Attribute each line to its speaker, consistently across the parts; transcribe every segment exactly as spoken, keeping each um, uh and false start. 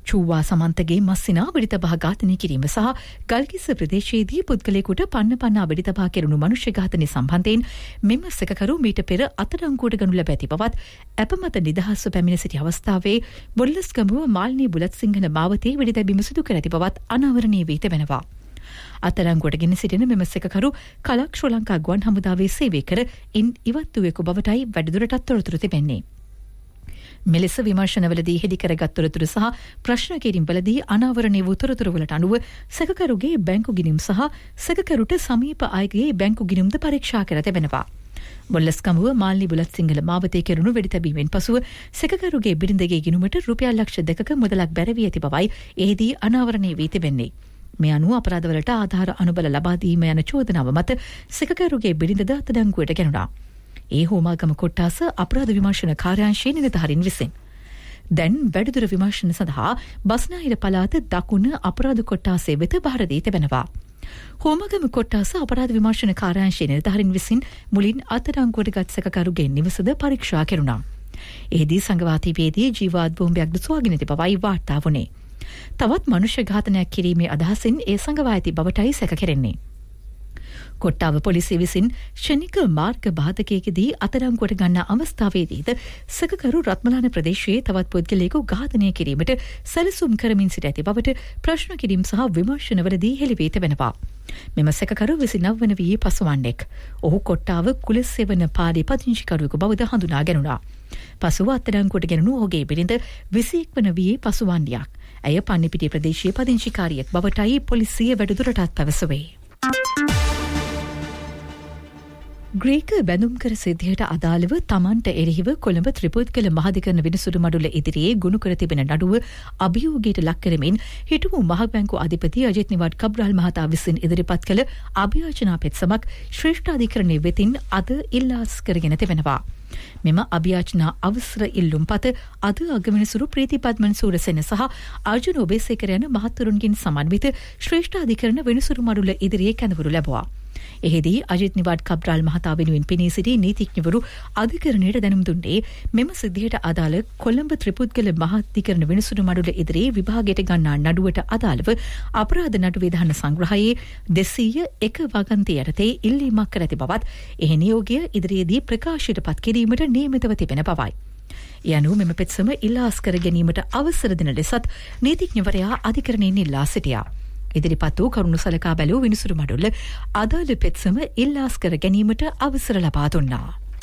Speaker 1: චූවා සමන්තගේ මස්සිනා වෙඩිතබා ඝාතනය කිරීම සහ ගල්කිස්ස ප්‍රදේශයේදී පුද්ගලයෙකුට පන්න පන්නා වෙඩිතබා කෙරුණු මනුෂ්‍ය ඝාතනය සම්බන්ධයෙන් මෙම සැකකරු මීට පෙර අත්අඩංගුවට ගනු ලැබ ඇති බවත් අපමත නිදහස්ව පැමිණ සිටි අවස්ථාවේ බොල්ලස්ගමුව මාල්නී බුලත්සිංහල මාවතේ වෙඩිතැබීම සිදු කර ඇති බවත් අනාවරණය වී තිබෙනවා. අත්අඩංගුවට ගෙන සිටින මෙම සැකකරු කලක් ශ්‍රී ලංකා ගුවන් හමුදාවේ සේවය කර ඉන් ඉවත් වූවෙකු බවටයි වැඩිදුරටත් තොරතුරු තිබෙන්නේ. මෙලෙස විමර්ශනවලදී හෙළි කරගත් තොරතුරු සහ ප්‍රශ්න කිරීම්වලදී අනාවරණය වූ තොරතුරුවලට අනුව සැකකරුගේ බැංකු ගිණුම් සහ සැකකරුට සමීප අයගේ බැංකු ගිණුම්ද පරීක්ෂා කර තිබෙනවා. බොල්ලස්කමුව මාල්නී බුලත්සිංහල මාවතේ කෙරුණු වෙඩිතැබීමෙන් පසුව සැකකරුගේ බිරිඳගේ ගිණුමට රුපියල් ලක්ෂ දෙකක මුදලක් බැරවී ඇති බවයි එහිදී අනාවරණය වී තිබෙන්නේ. මේ අනුව අපරාධවලට ආධාර අනුබල ලබා දීම යන චෝදනාව මත සැකකරුගේ බිරිඳද අත්අඩංගුවට ගැනුණා. ඒ හෝමාගම කොට්ටාස අපරාධ විමර්ශන කාර්යාංශයේ නිලධාරීන් විසින් දැන් වැඩිදුර විමර්ශන සඳහා බස්නාහිර පළාත දකුණ අපරාධ කොට්ටාසේ වෙත බහර දී තිබෙනවා. හෝමාගම කොට්ටාස අපරාධ විමර්ශන කාර්යාංශයේ නිලධාරීන් විසින් මුලින් අත්අඩංගුවට ගත් සැකකරුගේ නිවසද පරීක්ෂා කෙරුණා. එහිදී සංඝවාතීවේදී ජීවාත් බෝම්බයක්ද සොයාගෙන ඇති බවයි වාර්තා වුණේ. තවත් මනුෂ්‍ය ඝාතනයක් කිරීමේ අදහසින් ඒ සංගවා ඇති බවටයි සැක කෙරෙන්නේ. කොට්ටාව පොලිසිය විසින් ශනික මාර්ග බාධකයකදී අත්අඩංගුවට ගන්නා අවස්ථාවේදීද සැකකරු රත්මලාන ප්‍රදේශයේ තවත් පුද්ගලයෙකු ඝාතනය කිරීමට සැලසුම් කරමින් සිට ඇති බවට ප්‍රශ්න කිරීම සහ විමර්ශනවලදී හෙළි වී තිබෙනවා. මෙම සැකකරු විසිනව වන වී පසුවන්නෙක්. ඔහු කොට්ටාව කුලසෙවන පාඩේ පදිංචිකරුවෙකු බවද හඳුනා ගැනුණා. පසුව අත්අඩංගුවට ගැනුණු ඔහුගේ බිරිඳ විසියෙක් වන වී පසුවන්නියක්. ඇය පන්නිපිටිය ප්‍රදේශයේ පදිංචිකාරියෙක් බවටයි පොලිසිය වැඩිදුරටත් පැවසුවේ. ග්‍රීක බැඳුම්කර සිද්ධියට අදාළව තමන්ට එරෙහිව කොළඹ ත්‍රිපුද්ගල මහාධිකරණ විනිසුරු මඩුල ඉදිරියේ ගොනු කර තිබෙන නඩුව අභියෝගයට ලක් කරමින් හිටපු මහ බැංකු අධිපති අජිත් නිවාඩ් කබ්‍රාල් මහතා විසින් ඉදිරිපත් කළ අභියාචනා පෙත්සමක් ශ්‍රේෂ්ඨ අධිකරණයේ වෙතින් අද ඉල්ලාස් කරගෙන තිබෙනවා. මෙම අභියාචනා අවසර ඉල්ලුම් පත අද අගවිනිසුරු ප්‍රීතිපද්මන් සූරසෙන සහ අර්ජුන ඔබේසේකර යන මහත්වරුන්ගෙන් සමන්විත ශ්‍රේෂ්ඨ අධිකරණ විනිසුරු මඩුල ඉදිරියේ කැඳවනු ලැබුවා. එහිදී අජිත් නිවාඩ් කබ්‍රාල් මහතා වෙනුවෙන් පෙනී සිටි නීතිඥවරු අධිකරණයට දැනුම් දුන්නේ මෙම සිද්ධියට අදාළ කොළඹ ත්‍රිපුද්ගල මහාධිකරණ විනිසුරු මඩුල ඉදිරියේ විභාගයට ගන්නා නඩුවට අදාළව අපරාධ නඩු විධාන සංග්‍රහයේ දෙසීය එක වගන්ති යටතේ ඉල්ලීමක් කර ඇති බවත් එහි නියෝගය ඉදිරියේදී ප්‍රකාශයට පත් කිරීමට නියමිතව තිබෙන බවයි. ඒ අනුව මෙම පෙත්සම ඉල්ලාස් කර ගැනීමට අවසර දෙන ලෙසත් නීතිඥවරයා අධිකරණයෙන් ඉල්ලා සිටියා. ඉදිරිපත් වූ කරුණු සලකා බැලූ විනිසුරු මඩුල්ල අදාළ පෙත්සම ඉල්ලාස් කර ගැනීමට අවසර ලබා දුන්නා.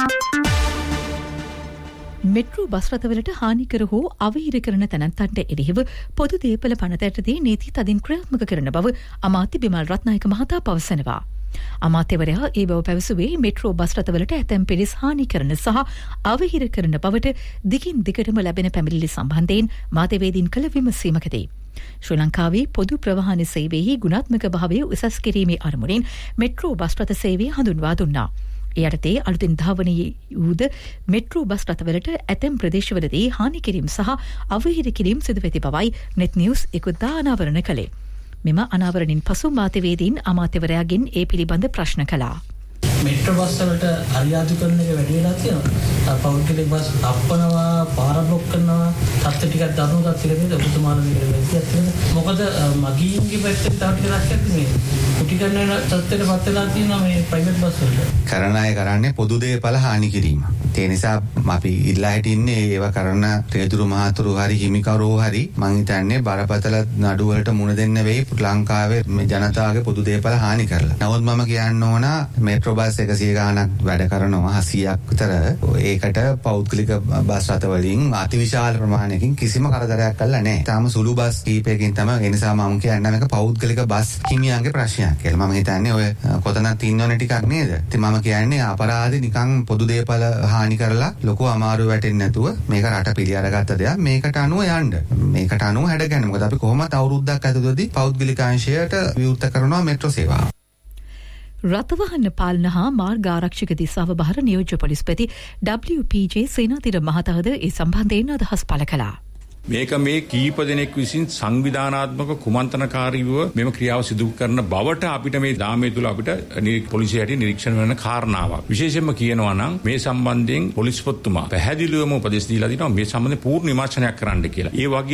Speaker 1: මෙට්‍රෝ බස් රථවලට හානිකර හෝ අවහිර කරන තැනැත්තන්ට එරෙහිව පොදු දේපල පනතයටදී නීති තදින් ක්‍රියාත්මක කරන බව අමාත්‍ය බිමල් රත්නායක මහතා පවසනවා. අමාත්‍යවරයා ඒ බව පැවසුවේ මෙට්‍රෝ බස් රථවලට ඇතැම් පිරිස් හානි කරන සහ අවහිර කරන බවට දිගින් දිගටම ලැබෙන පැමිණිලි සම්බන්ධයෙන් මාධ්‍යවේදීන් කළ විමසීමකදී ශ්‍රී ලංකාවේ පොදු ප්‍රවාහන සේවයෙහි ගුණාත්මක භාවය උසස් කිරීමේ අරමුණින් මෙට්‍රෝ බස් රථ සේවය හඳුන්වා දුන්නා. ඒ යටතේ අලුතින් ධාවනය වූද මෙට්‍රෝ බස් රථවලට ඇතැම් ප්‍රදේශවලදී හානි කිරීම සහ අවහිර කිරීම සිදු වෙති බවයි නෙට් නිවුස් ඉකුත්දා අනාවරණ කළේ. මෙම අනාවරණින් පසු මාධ්‍යවේදීන් අමාත්‍යවරයාගෙන් ඒ පිළිබඳ ප්‍රශ්න කළා.
Speaker 2: මෙට්‍රෝ බස් වලට අරියාදුකරණ එක වැඩි වෙලා තියෙනවා. පෞද්ගලික බස් අප්පනවා, පාර බ්ලොක් කරනවා, තත්ත්ව ටිකක් දරුණු තත්ත්වයක තියෙන ඔබතුමාලා මේක වෙච්චියක් තියෙනවා. මොකද මගීන්ගේ පැත්තෙන් තව ටිකක් ලක්ෂයක් මේ කුටි කරන තත්ත්වයකටපත් වෙලා තියෙනවා මේ ප්‍රයිවට් බස් වලට.
Speaker 3: කරන අය කරන්නේ පොදු දේපල හානි කිරීම. ඒ නිසා අපි ඉල්ලා හිටින්නේ ඒව කරන තේදුරු මහතුරු හරි හිමිකරෝ හරි මං හිතන්නේ බරපතල නඩු වලට මුණ දෙන්න වෙයි ලංකාවේ මේ ජනතාවගේ පොදු දේපල හානි කරලා. නමුත් මම කියන්න ඕන මෙට්‍රෝ බස් එකසිය ගාණක් වැඩ කරනවා සියයක් විතර. ඒකට පෞද්ගලික බස් රථ වලින් අතිවිශාල ප්‍රමාණයකින් කිසිම කරදරයක් කළා නැහැ. තාම සුළු බස් කීපයකින් තමයි. ඒ නිසා මම කියන්නේ මේක පෞද්ගලික බස් හිමියන්ගේ ප්‍රශ්නයක් කියලා. මම හිතන්නේ ඔය කොතනක් තින්නවනේ ටිකක් නේද? ඉතින් මම කියන්නේ අපරාධي නිකන් පොදු දේපල හානි කරලා ලොකු අමාරු වැටෙන්නේ නැතුව මේක රට පිළි අරගත්ත දෙයක්. මේකට අනුව යන්න. මේකට අනුව හැඩගන්න. මොකද අපි කොහොමද අවුරුද්දක් ඇතුළතදී පෞද්ගලික අංශයට විවෘත කරනවා මෙට්‍රෝ සේවාව.
Speaker 1: රථවාහන පාලන හා මාර්ග ආරක්ෂක දිසාව බහර නියෝජ්‍ය පොලිස්පති ඩබ්ලිව් පී ජේ සේනාධිර මහතාද ඒ සම්බන්ධයෙන් අදහස් පළ කළා.
Speaker 4: මේක මේ කීප දෙනෙක් විසින් සංවිධානාත්මක කුමන්ත්‍රණකාරීව මෙම ක්‍රියාව සිදු කරන බවට අපිට මේ දාමේ තුල අපිට පොලිසියට නිරීක්ෂණ වෙන කාරණාවක්. විශේෂයෙන්ම කියනවා නම් මේ සම්බන්ධයෙන් පොලිස් පොත්තුමා පැහැදිලිවම උපදෙස් දීලා තිනවා මේ සම්බන්ධයෙන් පූර්ණ විමර්ශනයක් කරන්න කියලා. ඒ වගේ